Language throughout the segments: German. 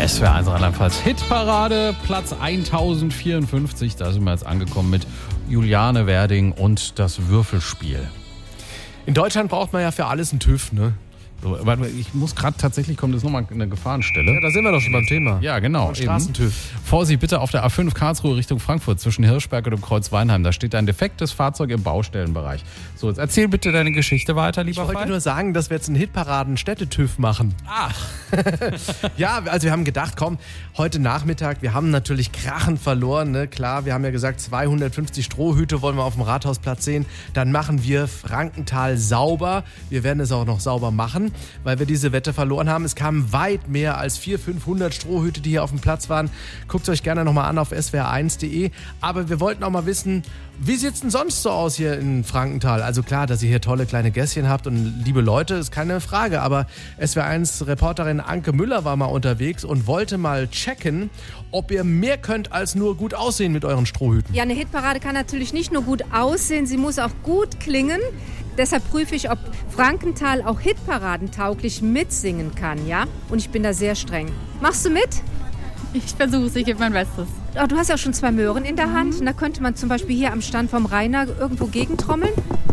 SWR1 Rheinland-Pfalz Hitparade, Platz 1054. Da sind wir jetzt angekommen mit Juliane Werding und das Würfelspiel. In Deutschland braucht man ja für alles einen TÜV, ne? So, warte mal, ich muss gerade tatsächlich, kommt jetzt nochmal eine Gefahrenstelle. Ja, da sind wir doch schon beim Thema. Ja, genau. Straßentüv. Vorsicht bitte auf der A5 Karlsruhe Richtung Frankfurt zwischen Hirschberg und dem Kreuz Weinheim. Da steht ein defektes Fahrzeug im Baustellenbereich. So, jetzt erzähl bitte deine Geschichte weiter, lieber Ich wollte Veit. nur sagen, dass wir jetzt einen Hitparaden-Städtetüv machen. Ach. Ja, also wir haben gedacht, komm, heute Nachmittag, wir haben natürlich krachend verloren, ne? Klar, wir haben ja gesagt, 250 Strohhüte wollen wir auf dem Rathausplatz sehen. Dann machen wir Frankenthal sauber. Wir werden es auch noch sauber machen, weil wir diese Wette verloren haben. Es kamen weit mehr als 400-500 Strohhüte, die hier auf dem Platz waren. Guckt es euch gerne nochmal an auf swr1.de. Aber wir wollten auch mal wissen, wie sieht es denn sonst so aus hier in Frankenthal? Also klar, dass ihr hier tolle kleine Gässchen habt und liebe Leute, ist keine Frage. Aber SWR1-Reporterin Anke Müller war mal unterwegs und wollte mal checken, ob ihr mehr könnt als nur gut aussehen mit euren Strohhüten. Ja, eine Hitparade kann natürlich nicht nur gut aussehen, sie muss auch gut klingen. Deshalb prüfe ich, ob Frankenthal auch hitparadentauglich mitsingen kann, ja? Und ich bin da sehr streng. Machst du mit? Ich versuche es, ich gebe mein Bestes. Oh, du hast ja auch schon 2 Möhren in der Hand. Und da könnte man zum Beispiel hier am Stand vom Rainer irgendwo gegentrommeln.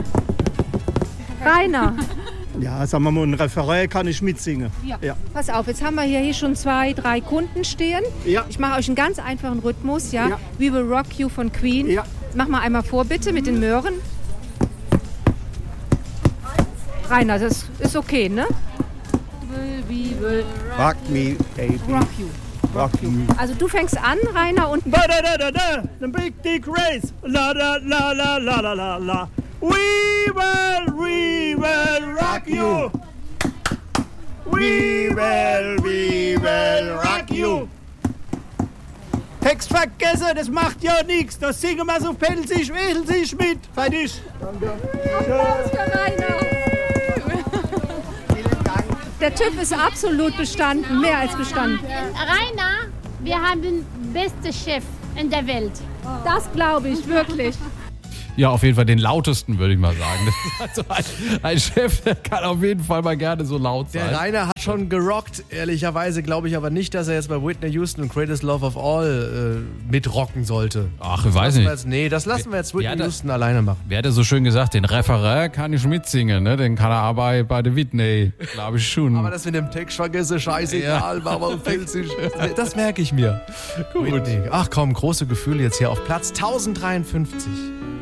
Rainer, Ja, sagen wir mal, ein Referat kann ich mitsingen. Ja. pass auf, jetzt haben wir hier schon 2, 3 Kunden stehen. Ja. Ich mache euch einen ganz einfachen Rhythmus, ja? Ja. We Will Rock You von Queen. Ja. Mach mal einmal vor, bitte, mit den Möhren. Rainer, das ist okay, ne? We will Rock me, baby. rock you. Rock you. Also du fängst an, Rainer, und Da, da, da, da, da. The big dick race. La, la, la, la, la, la, la, la. We will rock you. We will rock you. Text vergessen, das macht ja nichts. Das singen wir so pelzig, weselig mit. Fertig. Applaus für Rainer. Der TÜV ist absolut bestanden, mehr als bestanden. Rainer, wir haben den besten Chef in der Welt. Das glaube ich, wirklich. Ja, auf jeden Fall den lautesten, würde ich mal sagen. Das ist also ein Chef, der kann auf jeden Fall mal gerne so laut sein. Der Rainer hat schon gerockt. Ehrlicherweise glaube ich aber nicht, dass er jetzt bei Whitney Houston und Greatest Love of All mitrocken sollte. Ach, ich weiß nicht. Das lassen wir jetzt Whitney Ja, Houston alleine machen. Wer hat so schön gesagt, den Referat kann ich mitsingen, ne? Den kann er aber bei der Whitney, glaube ich schon. Aber das mit dem Text vergesse, scheißegal, aber pelzig. Das merke ich mir. Gut. Ach komm, große Gefühle jetzt hier auf Platz 1053.